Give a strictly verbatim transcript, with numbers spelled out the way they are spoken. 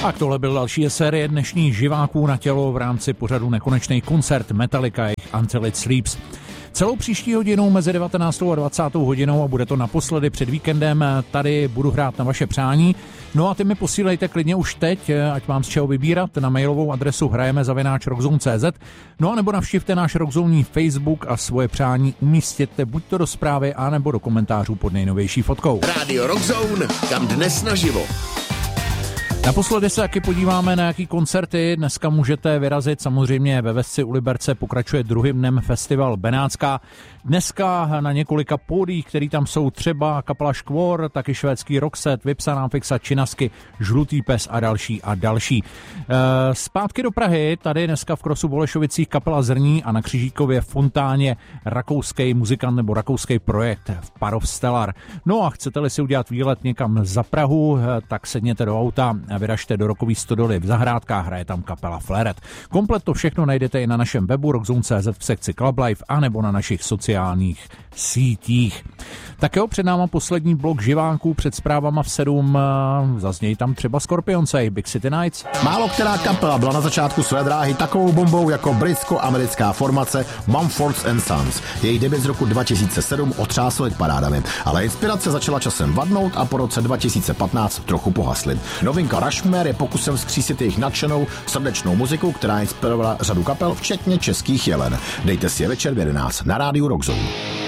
A tohle byl další série dnešních živáků na tělo v rámci pořadu Nekonečný koncert Metallica jejich Until It Sleeps. Celou příští hodinu mezi devatenáctou a dvacátou hodinou a bude to naposledy před víkendem, tady budu hrát na vaše přání. No a ty mi posílejte klidně už teď, ať mám z čeho vybírat, na mailovou adresu hrajeme zavináč rockzone tečka cé zet. No a nebo navštivte náš Rockzone Facebook a svoje přání umístěte buď to do zprávy, anebo do komentářů pod nejnovější fotkou. Rádio Rockzone, kam dnes naživo. Naposledy se taky podíváme, na jaký koncerty dneska můžete vyrazit. Samozřejmě ve Vesci u Liberce pokračuje druhým dnem festival Benátská. Dneska na několika pódiích, který tam jsou třeba kapela Škvor, taky švédský Roxette, Vypsaná fixa, Činasky, Žlutý pes a další a další. E, zpátky do Prahy, tady dneska v Krosu Bolešovicích kapela Zrní a na Křižíkově Fontáně rakouský muzikant nebo rakouský projekt v Parov Stellar. No a chcete-li si udělat výlet někam za Prahu, tak sedněte do auta a vyražte do Rokový stodoly v Zahrádkách, hraje tam kapela Fleret. Komplet to všechno najdete i na našem webu rockzone tečka cé zet v sekci Club Life anebo na našich sociálních sítích. Tak jo, před náma poslední blok živánků před zprávama v sedm, zaznějí tam třeba Scorpionsy, Big City Nights. Málo která kapela byla na začátku své dráhy takovou bombou jako britsko-americká formace Mumford and Sons. Její debut z roku dva tisíce sedm otřásl parádami, ale inspirace začala časem vadnout a po roce dva tisíce patnáct trochu pohasly. Novinka Rushmore je pokusem vzkřísit jejich nadšenou srdečnou muziku, která inspirovala řadu kapel, včetně českých Jelen. Dejte si je večer v jedenáct na rádiu Rockzone.